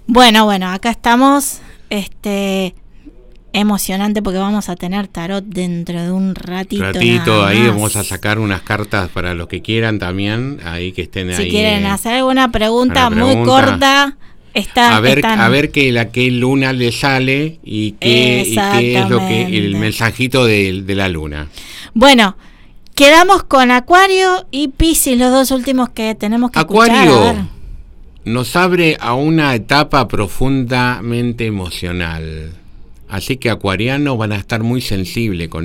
Bueno, acá estamos, emocionante porque vamos a tener tarot dentro de un ratito Ahí más. Vamos a sacar unas cartas para los que quieran también, ahí que estén si ahí. Si quieren hacer alguna pregunta muy corta, a ver qué luna le sale y qué es lo que el mensajito de la luna. Bueno, quedamos con Acuario y Piscis, los dos últimos que tenemos que escuchar. Acuario nos abre a una etapa profundamente emocional. Así que acuarianos van a estar muy sensibles con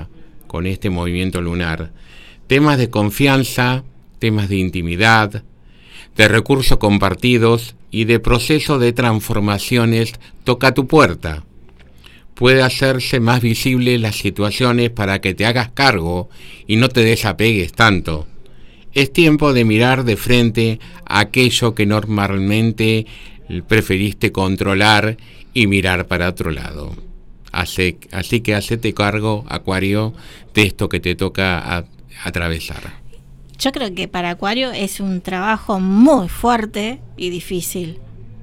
este movimiento lunar. Temas de confianza, temas de intimidad, de recursos compartidos y de proceso de transformaciones toca tu puerta. Puede hacerse más visible las situaciones para que te hagas cargo y no te desapegues tanto. Es tiempo de mirar de frente a aquello que normalmente preferiste controlar y mirar para otro lado. Así que hacete cargo, Acuario, de esto que te toca atravesar. Yo creo que para Acuario es un trabajo muy fuerte y difícil.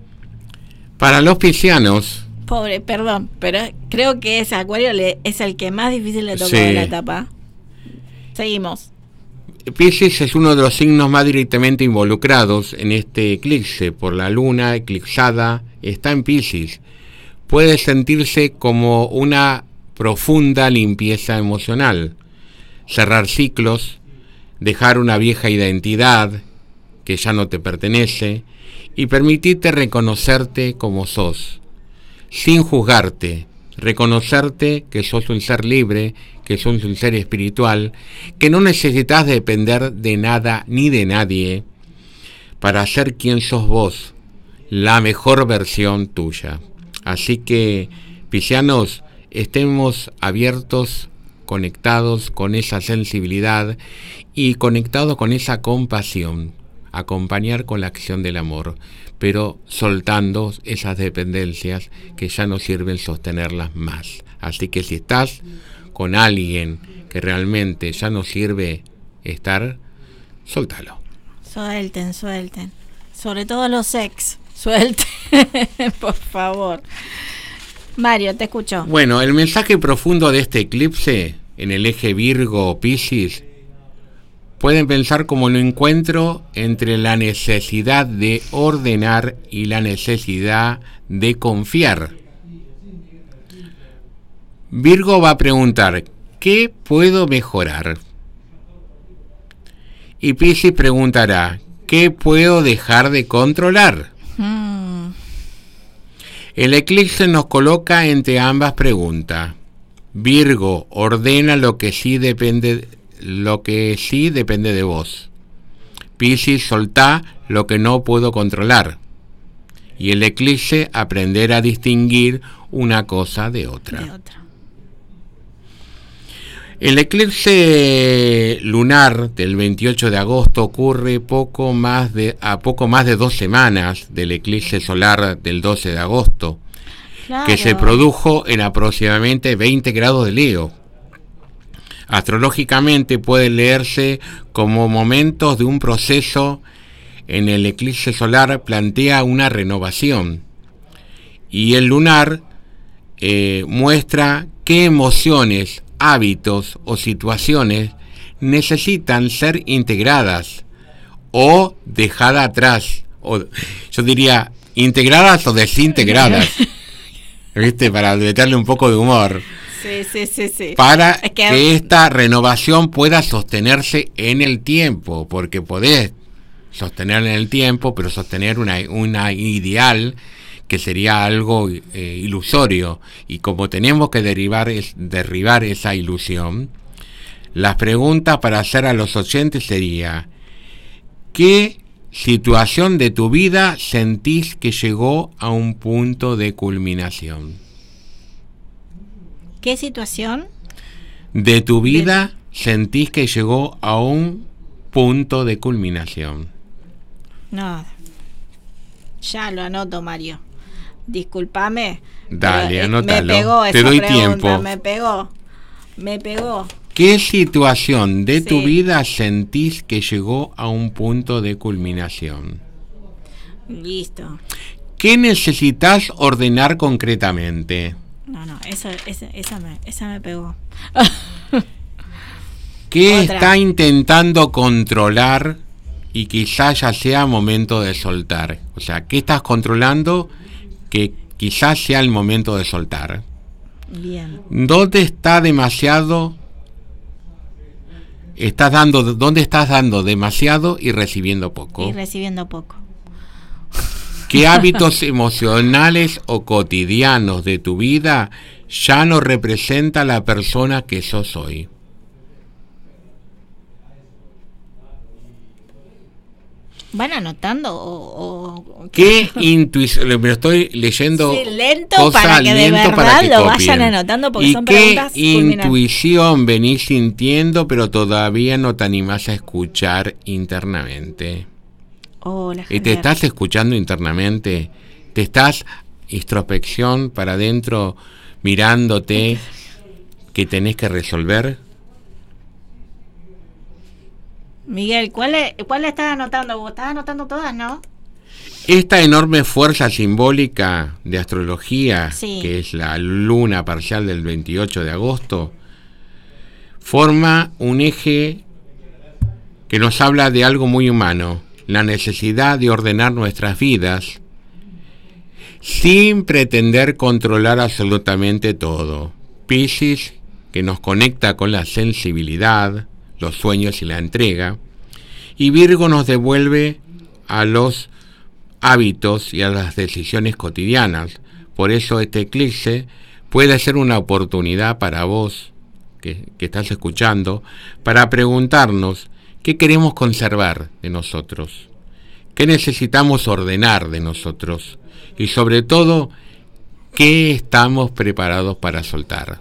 Para los piscianos... Perdón, pero creo que ese Acuario es el que más difícil le tocó de la etapa. Seguimos. Piscis es uno de los signos más directamente involucrados en este eclipse, por la luna eclipsada está en Piscis. Puede sentirse como una profunda limpieza emocional, cerrar ciclos, dejar una vieja identidad que ya no te pertenece y permitirte reconocerte como sos, sin juzgarte, reconocerte que sos un ser libre, que sos un ser espiritual, que no necesitas depender de nada ni de nadie para ser quien sos vos, la mejor versión tuya. Así que, piscianos, estemos abiertos, conectados con esa sensibilidad y conectados con esa compasión, acompañar con la acción del amor, pero soltando esas dependencias que ya no sirven sostenerlas más. Así que si estás con alguien que realmente ya no sirve estar, soltalo. Suelten. Sobre todo los ex, suelten, por favor. Mario, te escucho. Bueno, el mensaje profundo de este eclipse en el eje Virgo-Piscis pueden pensar como un encuentro entre la necesidad de ordenar y la necesidad de confiar. Virgo va a preguntar, ¿qué puedo mejorar? Y Piscis preguntará, ¿qué puedo dejar de controlar? El eclipse nos coloca entre ambas preguntas. Virgo, ordena lo que sí depende de vos. Piscis, soltá lo que no puedo controlar. Y el eclipse, aprender a distinguir una cosa de otra. El eclipse lunar del 28 de agosto ocurre a poco más de 2 semanas del eclipse solar del 12 de agosto, claro, que se produjo en aproximadamente 20 grados de Leo. Astrológicamente puede leerse como momentos de un proceso. En el eclipse solar plantea una renovación y el lunar muestra qué emociones, hábitos o situaciones necesitan ser integradas o dejadas atrás, o yo diría integradas o desintegradas, ¿viste? Para meterle un poco de humor. Sí. Para que esta renovación pueda sostenerse en el tiempo, porque podés sostenerla en el tiempo, pero sostener una ideal que sería algo ilusorio, y como tenemos que derribar esa ilusión, las preguntas para hacer a los oyentes sería: ¿qué situación de tu vida sentís que llegó a un punto de culminación? ¿Qué situación de tu vida sentís que llegó a un punto de culminación? No, ya lo anoto, Mario. Discúlpame. Dale, anótalo. Me pegó te esa doy pregunta, tiempo. Me pegó. ¿Qué situación de tu vida sentís que llegó a un punto de culminación? Listo. ¿Qué necesitas ordenar concretamente? No, esa me pegó. ¿Qué está intentando controlar y quizás ya sea momento de soltar? O sea, ¿qué estás controlando que quizás sea el momento de soltar? Bien. ¿Dónde está demasiado? ¿Dónde estás dando demasiado y recibiendo poco? ¿Qué hábitos emocionales o cotidianos de tu vida ya no representa la persona que sos hoy? ¿Van anotando o qué intuición? Me estoy leyendo lento para que de verdad lo vayan anotando, porque son preguntas fulminantes. ¿Qué intuición venís sintiendo pero todavía no te animás a escuchar internamente? ¿Te estás escuchando internamente? ¿Te estás introspección para adentro mirándote que tenés que resolver? Miguel, ¿cuál estás anotando? Vos estás anotando todas, ¿no? Esta enorme fuerza simbólica de astrología, sí, que es la luna parcial del 28 de agosto, forma un eje que nos habla de algo muy humano, la necesidad de ordenar nuestras vidas sin pretender controlar absolutamente todo. Piscis, que nos conecta con la sensibilidad, los sueños y la entrega, y Virgo nos devuelve a los hábitos y a las decisiones cotidianas. Por eso este eclipse puede ser una oportunidad para vos que estás escuchando, para preguntarnos qué queremos conservar de nosotros, qué necesitamos ordenar de nosotros y sobre todo qué estamos preparados para soltar.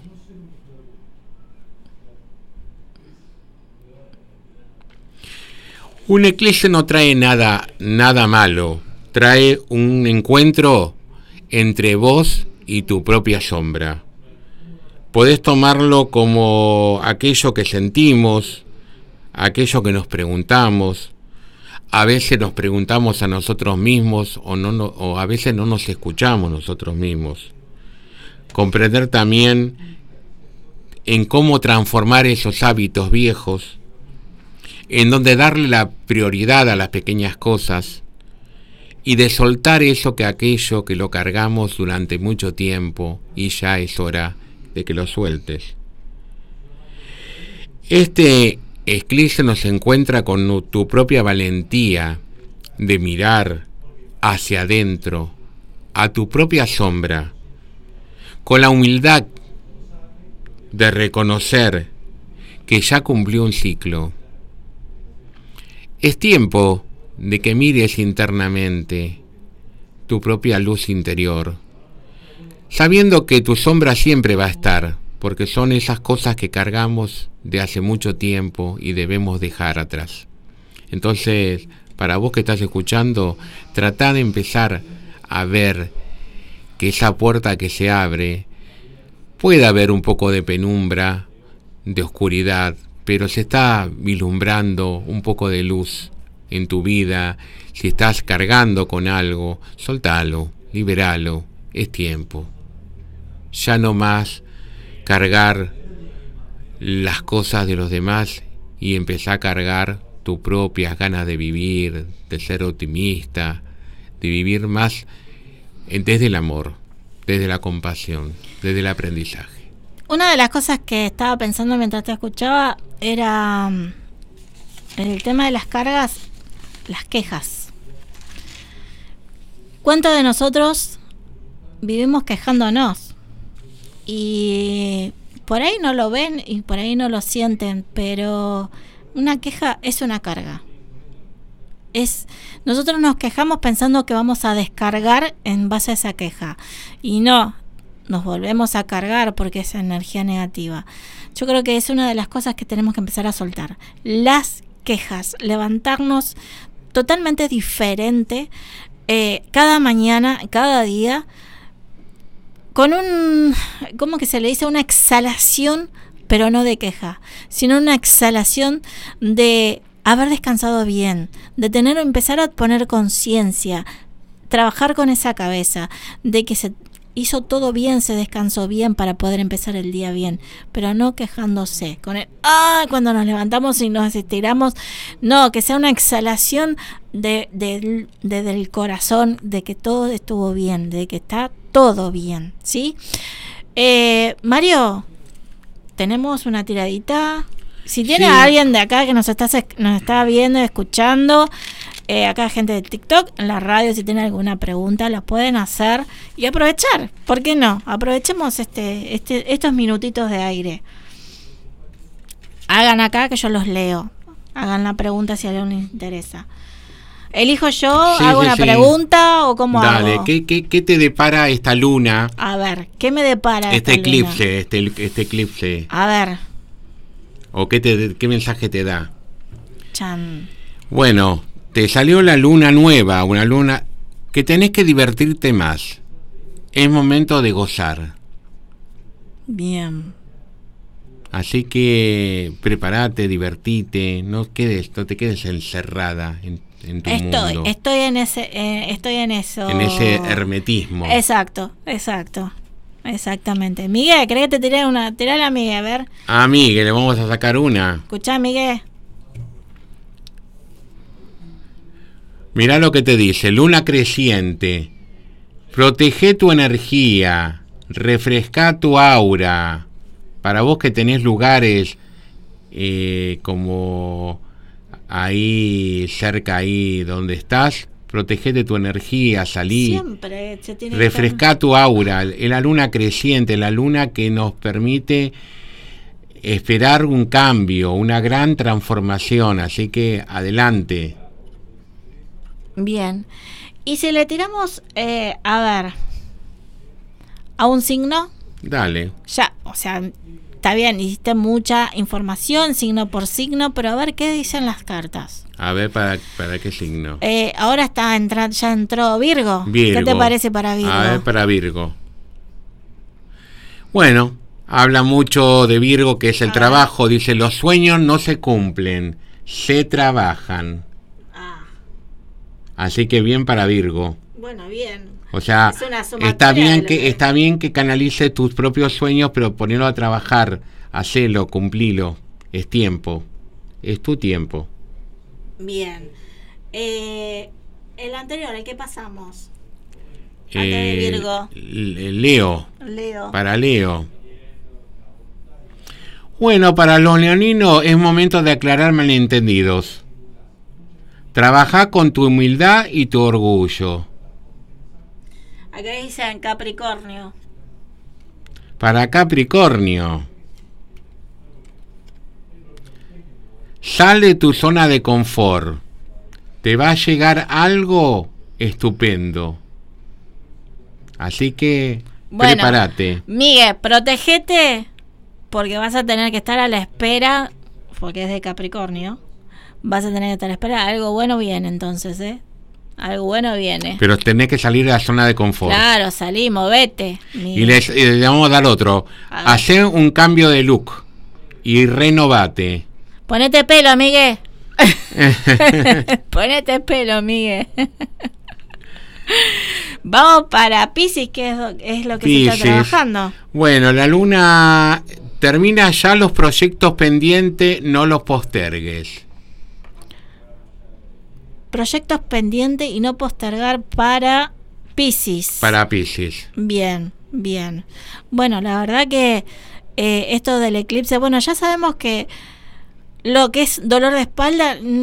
Un eclipse no trae nada malo, trae un encuentro entre vos y tu propia sombra. Podés tomarlo como aquello que sentimos, aquello que nos preguntamos. A veces nos preguntamos a nosotros mismos o a veces no nos escuchamos nosotros mismos. Comprender también en cómo transformar esos hábitos viejos, en donde darle la prioridad a las pequeñas cosas y de soltar aquello que lo cargamos durante mucho tiempo y ya es hora de que lo sueltes. Este eclipse nos encuentra con tu propia valentía de mirar hacia adentro, a tu propia sombra, con la humildad de reconocer que ya cumplió un ciclo. Es tiempo de que mires internamente tu propia luz interior, sabiendo que tu sombra siempre va a estar, porque son esas cosas que cargamos de hace mucho tiempo y debemos dejar atrás. Entonces, para vos que estás escuchando, tratá de empezar a ver que esa puerta que se abre, puede haber un poco de penumbra, de oscuridad, pero se está vislumbrando un poco de luz en tu vida. Si estás cargando con algo, soltalo, liberalo, es tiempo. Ya no más cargar las cosas de los demás y empezar a cargar tus propias ganas de vivir, de ser optimista, de vivir más desde el amor, desde la compasión, desde el aprendizaje. Una de las cosas que estaba pensando mientras te escuchaba era el tema de las cargas, las quejas. ¿Cuántos de nosotros vivimos quejándonos? Y por ahí no lo ven y por ahí no lo sienten, pero una queja es una carga. Nosotros nos quejamos pensando que vamos a descargar en base a esa queja. Y no, nos volvemos a cargar porque es energía negativa. Yo creo que es una de las cosas que tenemos que empezar a soltar. Las quejas, levantarnos totalmente diferente cada mañana, cada día, con ¿cómo que se le dice? Una exhalación, pero no de queja, sino una exhalación de haber descansado bien, de empezar a poner conciencia, trabajar con esa cabeza de que se hizo todo bien, se descansó bien para poder empezar el día bien, pero no quejándose con el cuando nos levantamos y nos estiramos, no, que sea una exhalación del corazón, de que todo estuvo bien, de que está todo bien, ¿sí? Mario, tenemos una tiradita. Si tiene alguien de acá que nos está viendo, escuchando, acá gente de TikTok, en la radio, si tiene alguna pregunta, la pueden hacer y aprovechar. ¿Por qué no? Aprovechemos estos minutitos de aire. Hagan acá que yo los leo. Hagan la pregunta si a alguien les interesa. ¿Elijo yo? ¿Hago una pregunta o cómo hago? Dale, ¿qué te depara esta luna? A ver, ¿qué me depara este esta eclipse, luna? Este eclipse. A ver. ¿O qué mensaje te da? Chan. Bueno, te salió la luna nueva, una luna que tenés que divertirte más. Es momento de gozar. Bien. Así que prepárate, divertite, no te quedes encerrada en tu mundo. Estoy en eso. En ese hermetismo. Exacto. Exactamente. Miguel, ¿querés que te tire una? Tirala a Miguel, a ver. A Miguel, le vamos a sacar una. Escuchá, Miguel. Mirá lo que te dice, luna creciente. Protege tu energía, refresca tu aura. Para vos que tenés lugares como ahí, cerca ahí donde estás, protegete tu energía, salí. Siempre se tiene refresca tu aura. La luna creciente, la luna que nos permite esperar un cambio, una gran transformación. Así que adelante. Bien. ¿Y si le tiramos, a ver, a un signo? Dale. Ya, o sea, está bien, hiciste mucha información, signo por signo, pero a ver qué dicen las cartas. A ver, ¿para qué signo? Ahora ya entró Virgo. Virgo. ¿Qué te parece para Virgo? A ver, para Virgo. Bueno, habla mucho de Virgo, que es el trabajo. Dice, los sueños no se cumplen, se trabajan. Así que bien para Virgo. Bueno, bien. O sea, está bien que canalices tus propios sueños, pero ponerlo a trabajar, hacelo, cumplilo. Es tiempo. Es tu tiempo. Bien. El anterior, ¿el qué pasamos? Antes de Virgo. Leo. Para Leo. Bueno, para los leoninos es momento de aclarar malentendidos. Trabaja con tu humildad y tu orgullo. Acá dicen Capricornio. Para Capricornio. Sal de tu zona de confort. Te va a llegar algo estupendo. Así que prepárate. Miguel, protégete porque vas a tener que estar a la espera, porque es de Capricornio. Vas a tener que estar a la espera. Algo bueno viene entonces, Algo bueno viene. Pero tenés que salir de la zona de confort. Claro, salí, movete. Y le vamos a dar otro. Hacé un cambio de look y renovate. Ponete pelo, Miguel. Ponete pelo, Miguel. Vamos para Piscis, que es lo que se está trabajando. Bueno, la luna termina ya los proyectos pendientes, no los postergues. Proyectos pendientes y no postergar para Piscis. Para Piscis. Bien. Bueno, la verdad que esto del eclipse, bueno, ya sabemos que lo que es dolor de espalda